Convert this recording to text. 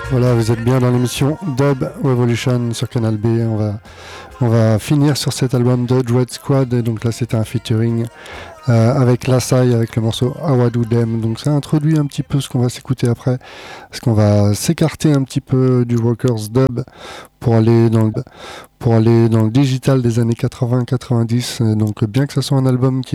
Voilà, vous êtes bien dans l'émission Dub Revolution sur Canal B. On va finir sur cet album de Dread Squad. Et donc là, c'était un featuring avec Lasai, avec le morceau Awadu Dem. Donc ça introduit un petit peu ce qu'on va s'écouter après. Parce qu'on va s'écarter un petit peu du Rockers Dub pour aller dans le digital des années 80-90. Donc bien que ce soit un album qui